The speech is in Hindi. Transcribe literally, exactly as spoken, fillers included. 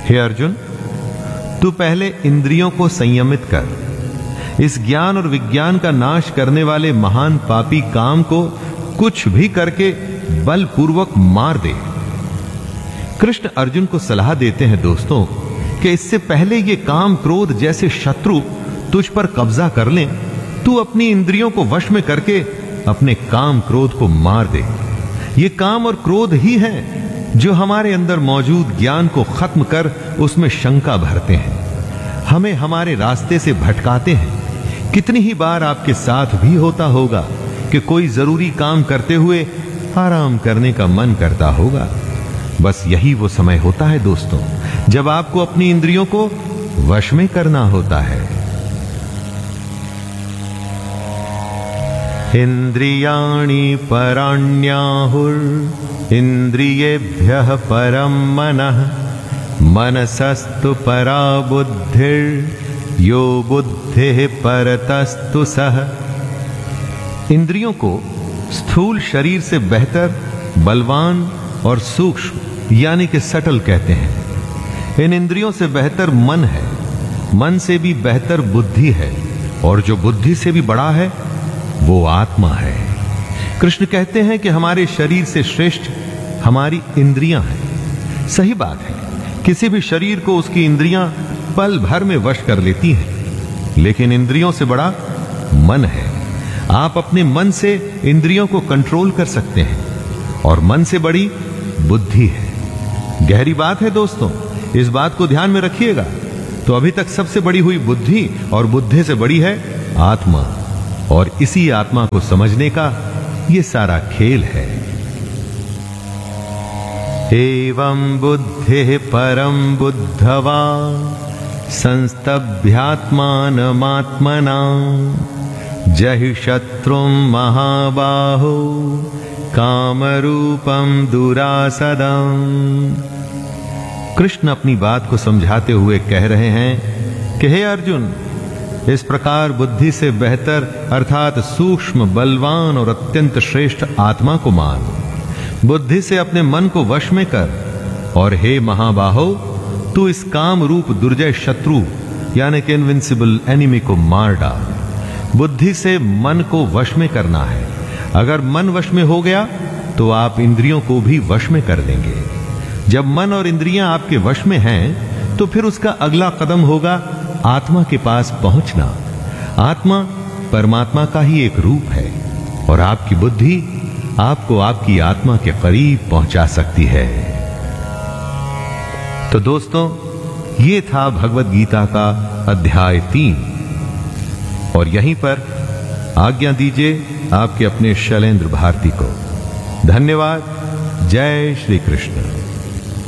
हे अर्जुन, तू पहले इंद्रियों को संयमित कर। इस ज्ञान और विज्ञान का नाश करने वाले महान पापी काम को कुछ भी करके बलपूर्वक मार दे। कृष्ण अर्जुन को सलाह देते हैं दोस्तों कि इससे पहले ये काम क्रोध जैसे शत्रु तुझ पर कब्जा कर लें, तू अपनी इंद्रियों को वश में करके अपने काम क्रोध को मार दे। ये काम और क्रोध ही है जो हमारे अंदर मौजूद ज्ञान को खत्म कर उसमें शंका भरते हैं, हमें हमारे रास्ते से भटकाते हैं। कितनी ही बार आपके साथ भी होता होगा कि कोई जरूरी काम करते हुए आराम करने का मन करता होगा। बस यही वो समय होता है दोस्तों जब आपको अपनी इंद्रियों को वश में करना होता है। इंद्रियाणि पराण्याहुर इंद्रियेभ्यः परम मनः मनसस्तु परा बुद्धिर् यो बुद्धिः परतस्तु सः। इंद्रियों को स्थूल शरीर से बेहतर, बलवान और सूक्ष्म यानी कि सटल कहते हैं। इन इंद्रियों से बेहतर मन है, मन से भी बेहतर बुद्धि है, और जो बुद्धि से भी बड़ा है वो आत्मा है। कृष्ण कहते हैं कि हमारे शरीर से श्रेष्ठ हमारी इंद्रियां हैं। सही बात है, किसी भी शरीर को उसकी इंद्रियां पल भर में वश कर लेती हैं, लेकिन इंद्रियों से बड़ा मन है। आप अपने मन से इंद्रियों को कंट्रोल कर सकते हैं, और मन से बड़ी बुद्धि है। गहरी बात है दोस्तों, इस बात को ध्यान में रखिएगा। तो अभी तक सबसे बड़ी हुई बुद्धि, और बुद्धि से बड़ी है आत्मा, और इसी आत्मा को समझने का ये सारा खेल है। एवं बुद्धि परम बुद्धवा संस्तभ्यात्मानमात्मना जहि शत्रुं महाबाहो कामरूपम दुरासदम। कृष्ण अपनी बात को समझाते हुए कह रहे हैं कि हे अर्जुन, इस प्रकार बुद्धि से बेहतर अर्थात सूक्ष्म, बलवान और अत्यंत श्रेष्ठ आत्मा को मान। बुद्धि से अपने मन को वश में कर, और हे महाबाहो, तू इस काम रूप दुर्जय शत्रु यानी कि इनविंसिबल एनिमी को मार डाल। बुद्धि से मन को वश में करना है। अगर मन वश में हो गया तो आप इंद्रियों को भी वश में कर देंगे। जब मन और इंद्रियां आपके वश में हैं तो फिर उसका अगला कदम होगा आत्मा के पास पहुंचना। आत्मा परमात्मा का ही एक रूप है, और आपकी बुद्धि आपको आपकी आत्मा के करीब पहुंचा सकती है। तो दोस्तों, ये था भगवत गीता का अध्याय तीन, और यहीं पर आज्ञा दीजिए आपके अपने शैलेंद्र भारती को। धन्यवाद। जय श्री कृष्ण।